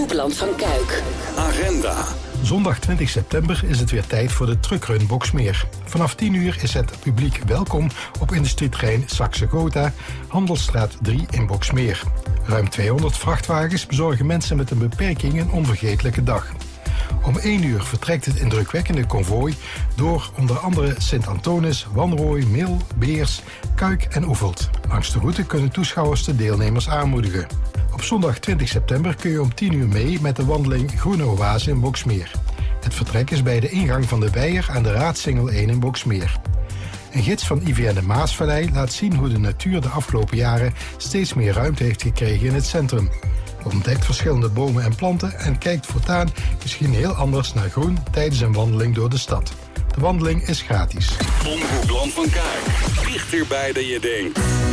Land van Kuik. Agenda. Zondag 20 september is het weer tijd voor de Truckrun Boxmeer. Vanaf 10 uur is het publiek welkom op industrieterrein Saxe-Gotha, Handelsstraat 3 in Boxmeer. Ruim 200 vrachtwagens bezorgen mensen met een beperking een onvergetelijke dag. Om 1 uur vertrekt het indrukwekkende konvooi door onder andere Sint-Antonis, Wanrooy, Mil, Beers, Kuik en Oefeld. Langs de route kunnen toeschouwers de deelnemers aanmoedigen. Op zondag 20 september kun je om 10 uur mee met de wandeling Groene Oase in Boxmeer. Het vertrek is bij de ingang van de Weijer aan de Raadsingel 1 in Boxmeer. Een gids van IVN de Maasvallei laat zien hoe de natuur de afgelopen jaren steeds meer ruimte heeft gekregen in het centrum. Ontdekt verschillende bomen en planten en kijkt voortaan misschien heel anders naar groen tijdens een wandeling door de stad. De wandeling is gratis. Omroep Land van Kuik. Dichterbij dan je denkt.